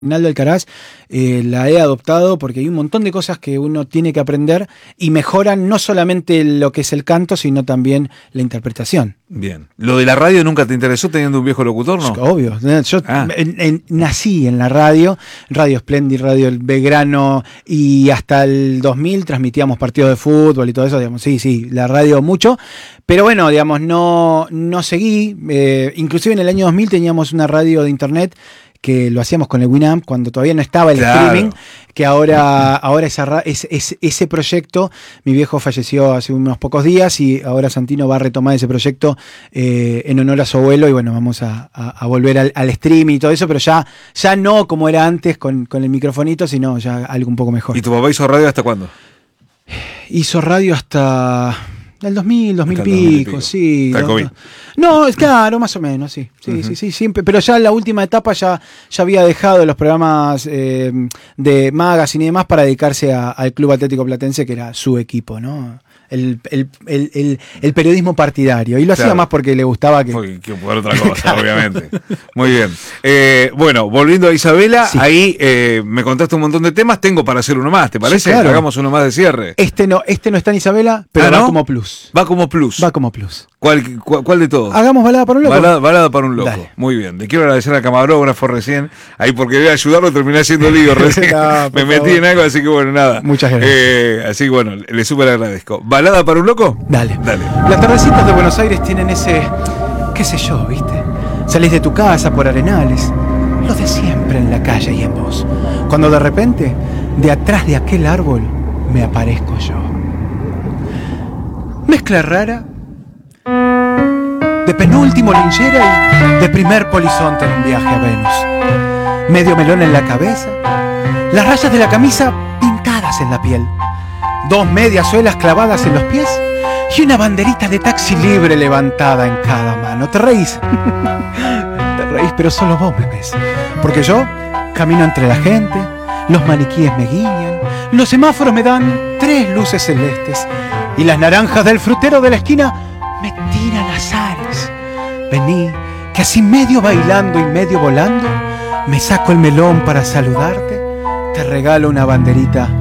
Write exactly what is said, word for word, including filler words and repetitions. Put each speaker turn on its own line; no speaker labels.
Naldo Alcaraz eh, la he adoptado porque hay un montón de cosas que uno tiene que aprender y mejoran no solamente lo que es el canto, sino también la interpretación.
Bien. ¿Lo de la radio nunca te interesó teniendo un viejo locutor, no?
Obvio. Yo
ah.
en, en, nací en la radio, Radio Splendid, Radio El Belgrano, y hasta el dos mil transmitíamos partidos de fútbol y todo eso, digamos. Sí, sí, la radio mucho. Pero bueno, digamos, no, no seguí. Eh, inclusive en el año dos mil teníamos una radio de internet que lo hacíamos con el Winamp cuando todavía no estaba el claro. streaming, que ahora, ahora esa, es, es, ese proyecto, mi viejo falleció hace unos pocos días y ahora Santino va a retomar ese proyecto eh, en honor a su abuelo y bueno, vamos a, a, a volver al, al streaming y todo eso, pero ya, ya no como era antes con, con el microfonito, sino ya algo un poco mejor.
¿Y tu papá hizo radio hasta cuándo?
Hizo radio hasta... Del dos mil, dos mil y pico, pico, sí.
¿Está COVID?
No, es claro, más o menos, sí. Sí, uh-huh. sí, sí, siempre. Pero ya en la última etapa ya, ya había dejado los programas eh, de magazine y demás para dedicarse a, al Club Atlético Platense, que era su equipo, ¿no? El, el, el, el, el periodismo partidario. Y lo claro. hacía más porque le gustaba que...
Porque, que por otra cosa, claro. obviamente. Muy bien. Eh, bueno, volviendo a Isabela, sí. ahí eh, me contaste un montón de temas. Tengo para hacer uno más, ¿te parece? Sí, claro. Hagamos uno más de cierre.
Este no, este no está en Isabela, pero ¿Ah, va no? como plus.
Va como plus.
Va como plus.
¿Cuál, cuál, cuál de todos?
Hagamos balada para un loco.
Balada, balada para un loco.
Dale.
Muy bien. Le quiero agradecer al camarógrafo recién. Ahí porque voy a ayudarlo, terminé haciendo lío recién. no, me metí favor. en algo, así que bueno, nada.
Muchas gracias.
Eh, así que bueno, le súper agradezco. ¿Balada para un loco?
Dale.
Dale.
Las tardecitas de Buenos Aires tienen ese, qué sé yo, ¿viste? Salís de tu casa por Arenales, lo de siempre en la calle y en vos. Cuando de repente, de atrás de aquel árbol, me aparezco yo. Mezcla rara de penúltimo linchera y de primer polizonte en un viaje a Venus. Medio melón en la cabeza, las rayas de la camisa pintadas en la piel, dos medias suelas clavadas en los pies y una banderita de taxi libre levantada en cada mano. ¿Te reís? Te reís, pero solo vos me ves. Porque yo camino entre la gente, los maniquíes me guiñan, los semáforos me dan tres luces celestes y las naranjas del frutero de la esquina me tiran azares. Vení, que así medio bailando y medio volando, me saco el melón para saludarte, te regalo una banderita